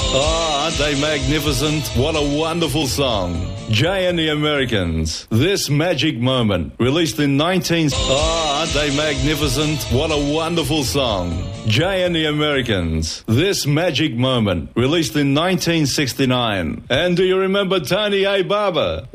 Oh, aren't they magnificent? What a wonderful song. Jay and the Americans. This Magic Moment. Released in 19... Oh, aren't they magnificent? What a wonderful song. Jay and the Americans. This Magic Moment. Released in 1969. And do you remember Tony A. Barber?